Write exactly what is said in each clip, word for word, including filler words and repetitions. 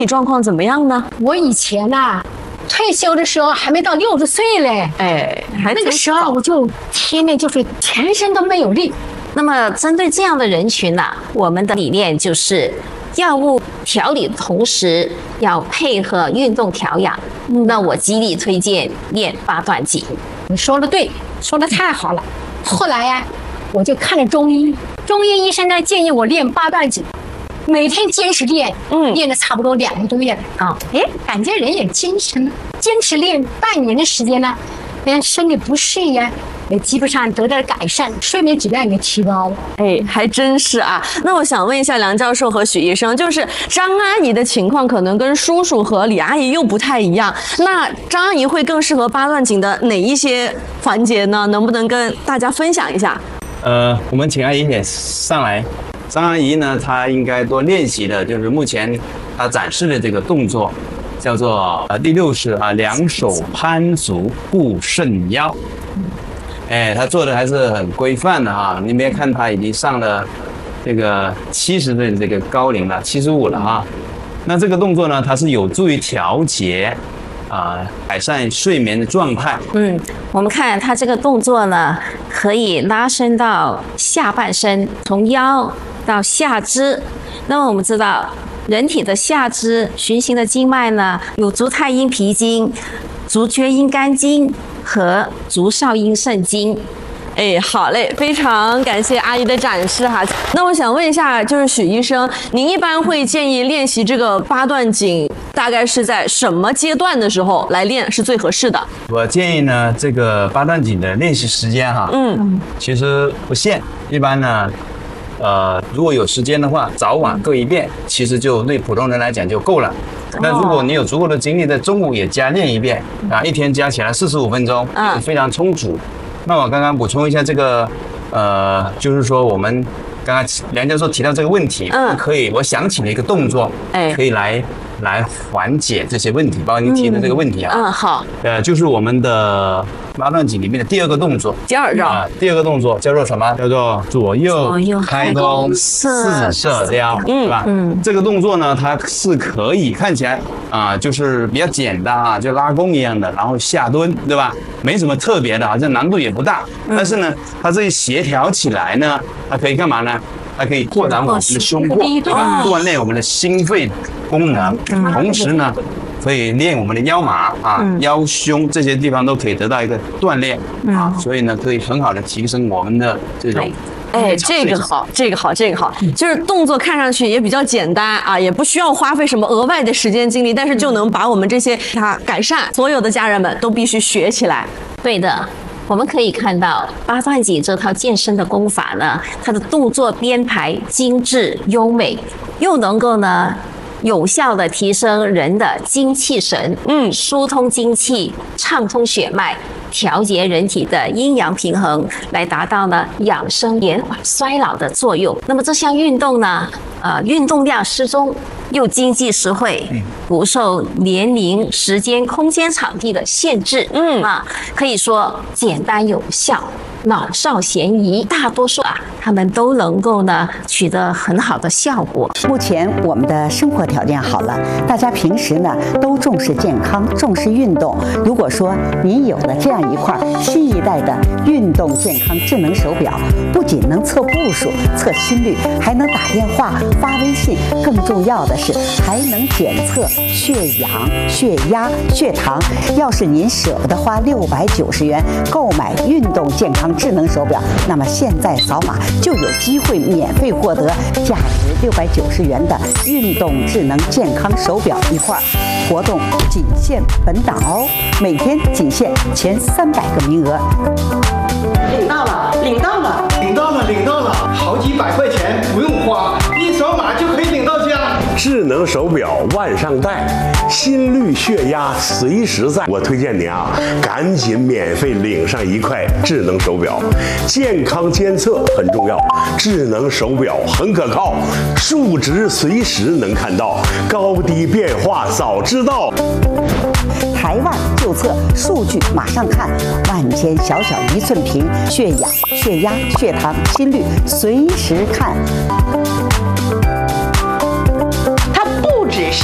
体状况怎么样呢？ 我以前呐、啊，退休的时候还没到六十岁嘞， 哎，还那个时候我就天天就是全身都没有力。 那么针对这样的人群呢、啊，我们的理念就是药物调理的同时要配合运动调养。嗯、那我极力推荐练八段锦。 你说的对，说的太好了。后来呀、啊，我就看了中医，中医医生呢建议我练八段锦。每天坚持练，嗯，练了差不多两个多月啊，哎，感觉人也精神了。坚持练半年的时间呢，连身体不适呀，也基本上得到了改善，睡眠质量也提高了。 哎，还真是啊。那我想问一下梁教授和许医生，就是张阿姨的情况可能跟叔叔和李阿姨又不太一样，那张阿姨会更适合八段锦的哪一些环节呢？能不能跟大家分享一下？ 呃，我们请阿姨也上来。张阿姨呢，她应该多练习的就是目前她展示的这个动作，叫做呃第六式啊，两手攀足护肾腰。哎，她做的还是很规范的哈。你别看她已经上了这个七十岁的这个高龄了，七十五了哈。那这个动作呢，它是有助于调节啊、呃，改善睡眠的状态。 嗯，我们看她这个动作呢，可以拉伸到下半身，从腰到下肢。那么我们知道，人体的下肢循行的经脉呢，有足太阴脾经、足厥阴肝经和足少阴肾经。 哎，好嘞，非常感谢阿姨的展示哈。那我想问一下，就是许医生，您一般会建议练习这个八段锦，大概是在什么阶段的时候来练是最合适的？ 我建议呢，这个八段锦的练习时间哈，嗯，其实不限，一般呢，呃，如果有时间的话，早晚各一遍，其实就对普通人来讲就够了。那如果你有足够的精力，在中午也加练一遍啊，一天加起来四十五分钟，嗯，非常充足。那我刚刚补充一下这个，呃，就是说我们刚刚梁教授提到这个问题，嗯，可以，我想起了一个动作，哎，可以来来缓解这些问题，包括您提的这个问题啊， 嗯，好， 呃，就是我们的八段锦里面的第二个动作， 第二招啊， 第二个动作叫做什么？叫做左右开弓四射雕，是吧？嗯，这个动作呢，它是可以看起来啊，就是比较简单啊，就拉弓一样的，然后下蹲，对吧？没什么特别的，好像难度也不大。但是呢，它这一协调起来呢，它可以干嘛呢？它可以扩展我们的胸廓，对吧？锻炼我们的心肺功能，同时呢，可以练我们的腰马啊、腰胸这些地方都可以得到一个锻炼啊，所以呢，可以很好的提升我们的这种。 哎，这个好，这个好，这个好，就是动作看上去也比较简单啊，也不需要花费什么额外的时间精力，但是就能把我们这些它改善。所有的家人们都必须学起来。 对的。我们可以看到八段锦这套健身的功法呢，它的动作编排精致优美，又能够呢有效的提升人的精气神，嗯，疏通精气，畅通血脉，调节人体的阴阳平衡，来达到呢养生延缓衰老的作用。那么这项运动呢，呃，运动量适中，又经济实惠，不受年龄、时间、空间、场地的限制，嗯啊，可以说简单有效。老少咸宜，大多数啊，他们都能够呢取得很好的效果。 目前我们的生活条件好了，大家平时呢都重视健康，重视运动。如果说您有了这样一块新一代的运动健康智能手表，不仅能测步数、测心率，还能打电话、发微信，更重要的是还能检测血氧、血压、血糖。要是您舍不得花六百九十元购买运动健康智能手表，那么现在扫码就有机会免费获得价值六百九十元的运动智能健康手表一块。活动仅限本档哦，每天仅限前三百个名额。 领到了，领到了，领到了，领到了，好几百块钱不用花，一扫码就可以领到家。 智能手表万上带，心率血压随时在。我推荐您啊，赶紧免费领上一块智能手表，健康监测很重要，智能手表很可靠，数值随时能看到，高低变化早知道。 台湾就测数据马上看，万千小小一寸屏，血氧、血压、血糖、心率随时看。 它不只是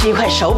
一块手